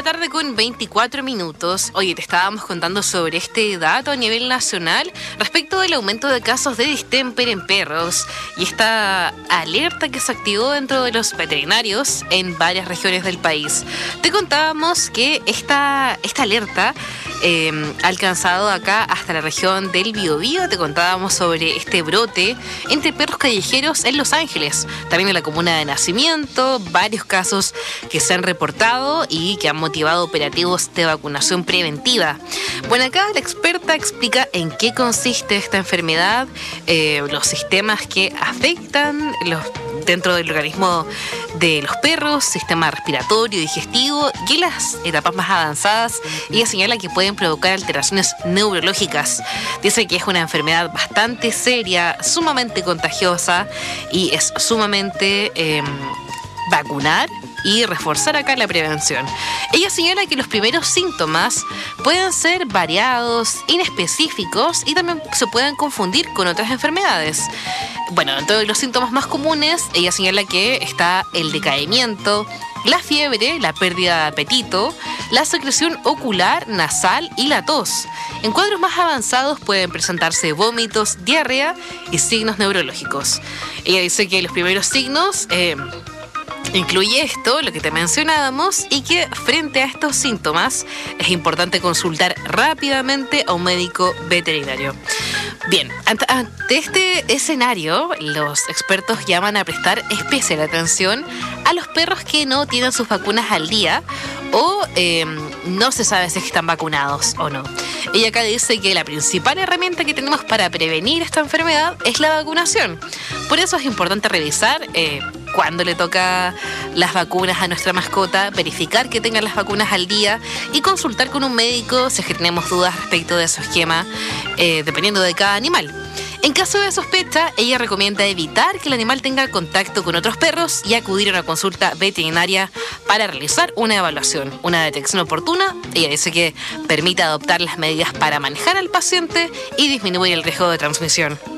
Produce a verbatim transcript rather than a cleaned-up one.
la tarde con veinticuatro minutos. Oye, te estábamos contando sobre este dato a nivel nacional respecto del aumento de casos de distemper en perros y esta alerta que se activó dentro de los veterinarios en varias regiones del país. Te contábamos que esta, esta alerta eh, ha alcanzado acá hasta la región del Biobío. Te contábamos sobre este brote entre perros callejeros en Los Ángeles, también en la comuna de Nacimiento, varios casos que se han reportado y que han motivado operativos de vacunación preventiva. Bueno, acá la experta explica en qué consiste esta enfermedad, eh, los sistemas que afectan los, dentro del organismo de los perros, sistema respiratorio, digestivo y en las etapas más avanzadas ella señala que pueden provocar alteraciones neurológicas. Dice que es una enfermedad bastante seria, sumamente contagiosa y es sumamente eh, vacunar y reforzar acá la prevención. Ella señala que los primeros síntomas pueden ser variados, inespecíficos y también se pueden confundir con otras enfermedades. Bueno, entre los síntomas más comunes, ella señala que está el decaimiento, la fiebre, la pérdida de apetito, la secreción ocular, nasal y la tos. En cuadros más avanzados pueden presentarse vómitos, diarrea y signos neurológicos. Ella dice que los primeros signos eh, incluye esto, lo que te mencionábamos, y que frente a estos síntomas es importante consultar rápidamente a un médico veterinario. Bien, ante, ante este escenario, los expertos llaman a prestar especial atención a los perros que no tienen sus vacunas al día o eh, no se sabe si están vacunados o no. Ella acá dice que la principal herramienta que tenemos para prevenir esta enfermedad es la vacunación. Por eso es importante revisar eh, cuándo le toca las vacunas a nuestra mascota, verificar que tengan las vacunas al día y consultar con un médico si es que tenemos dudas respecto de su esquema, eh, dependiendo de cada animal. En caso de sospecha, ella recomienda evitar que el animal tenga contacto con otros perros y acudir a una consulta veterinaria para realizar una evaluación. Una detección oportuna, ella dice que permite adoptar las medidas para manejar al paciente y disminuir el riesgo de transmisión.